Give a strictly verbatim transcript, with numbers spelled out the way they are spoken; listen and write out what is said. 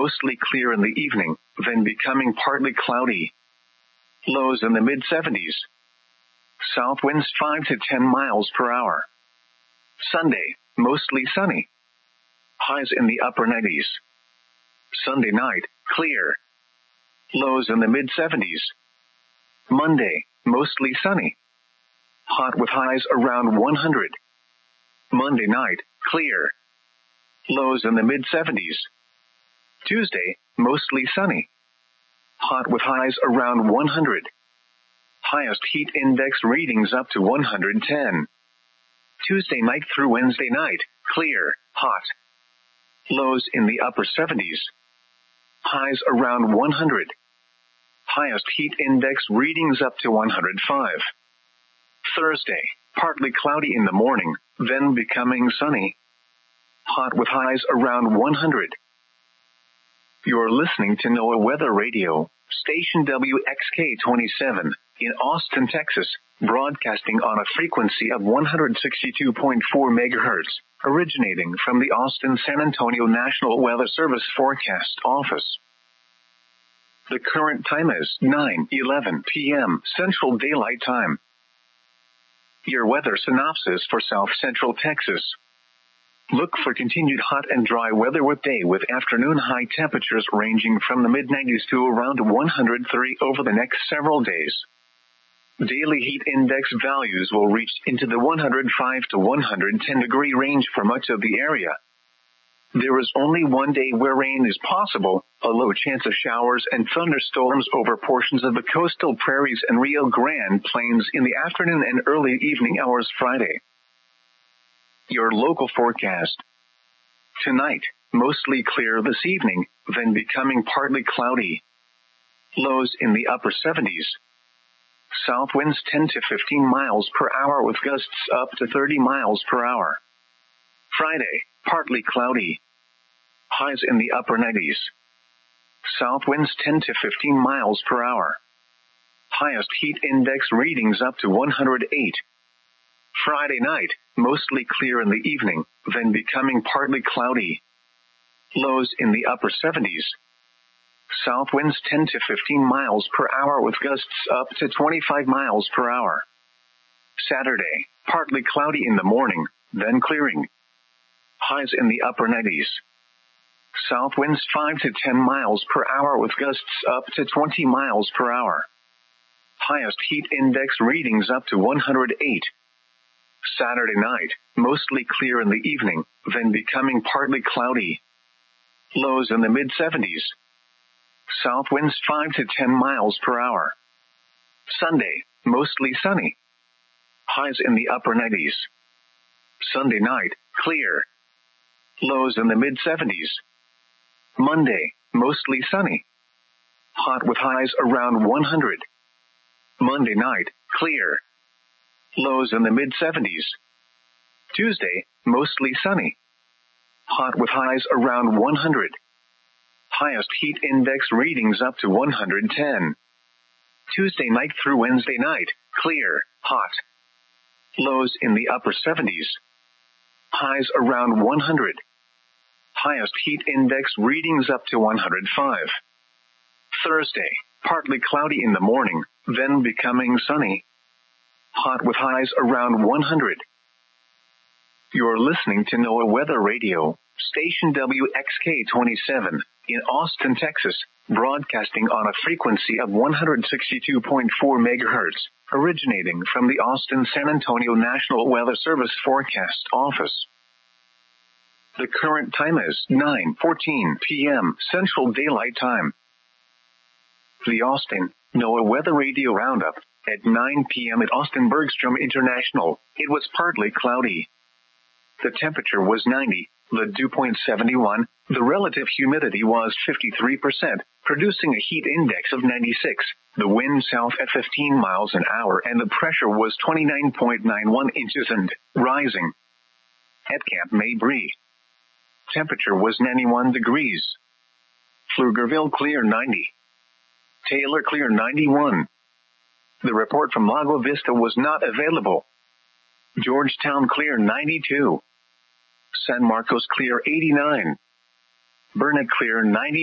mostly clear in the evening, then becoming partly cloudy. Lows in the mid seventies. South winds five to ten miles per hour. Sunday, mostly sunny. Highs in the upper nineties. Sunday night, clear. Lows in the mid seventies. Monday, mostly sunny. Hot with highs around one hundred. Monday night, clear. Lows in the mid seventies. Tuesday, mostly sunny. Hot with highs around one hundred. Highest heat index readings up to one hundred ten. Tuesday night through Wednesday night, clear, hot. Lows in the upper seventies. Highs around one hundred. Highest heat index readings up to one hundred five. Thursday, partly cloudy in the morning, then becoming sunny. Hot with highs around one hundred. You're listening to NOAA Weather Radio, station W X K twenty-seven, in Austin, Texas, broadcasting on a frequency of one hundred sixty-two point four megahertz, originating from the Austin San Antonio National Weather Service Forecast Office. The current time is nine eleven p.m. Central Daylight Time. Your weather synopsis for South Central Texas. Look for continued hot and dry weather with day with afternoon high temperatures ranging from the mid nineties to around one hundred three over the next several days. Daily heat index values will reach into the one hundred five to one hundred ten degree range for much of the area. There is only one day where rain is possible, a low chance of showers and thunderstorms over portions of the coastal prairies and Rio Grande Plains in the afternoon and early evening hours Friday. Your local forecast. Tonight, mostly clear this evening, then becoming partly cloudy. Lows in the upper seventies. South winds ten to fifteen miles per hour with gusts up to thirty miles per hour. Friday, partly cloudy. Highs in the upper nineties. South winds ten to fifteen miles per hour. Highest heat index readings up to one hundred eight. Friday night, mostly clear in the evening, then becoming partly cloudy. Lows in the upper seventies. South winds ten to fifteen miles per hour with gusts up to twenty-five miles per hour. Saturday, partly cloudy in the morning, then clearing. Highs in the upper nineties. South winds five to ten miles per hour with gusts up to twenty miles per hour. Highest heat index readings up to one hundred eight. Saturday night, mostly clear in the evening, then becoming partly cloudy. Lows in the mid seventies. South winds five to ten miles per hour. Sunday, mostly sunny. Highs in the upper nineties. Sunday night, clear. Lows in the mid seventies. Monday, mostly sunny. Hot with highs around one hundred. Monday night, clear. Lows in the mid seventies. Tuesday, mostly sunny. Hot with highs around one hundred. Highest heat index readings up to one hundred ten. Tuesday night through Wednesday night, clear, hot. Lows in the upper seventies. Highs around one hundred. Highest heat index readings up to one hundred five. Thursday, partly cloudy in the morning, then becoming sunny. Hot with highs around one hundred. You're listening to NOAA Weather Radio, station W X K twenty-seven, in Austin, Texas, broadcasting on a frequency of one hundred sixty-two point four megahertz, originating from the Austin San Antonio National Weather Service Forecast Office. The current time is nine fourteen p.m. Central Daylight Time. The Austin NOAA Weather Radio Roundup. At nine p.m. at Austin Bergstrom International, it was partly cloudy. The temperature was ninety, the dew point seventy-one, the relative humidity was fifty-three percent, producing a heat index of ninety-six, the wind south at fifteen miles an hour, and the pressure was twenty-nine point nine one inches and rising. At Camp Mabry, temperature was ninety-one degrees. Pflugerville clear ninety. Taylor clear ninety-one. The report from Lago Vista was not available. Georgetown clear ninety-two. San Marcos clear eighty-nine. Burnet clear ninety.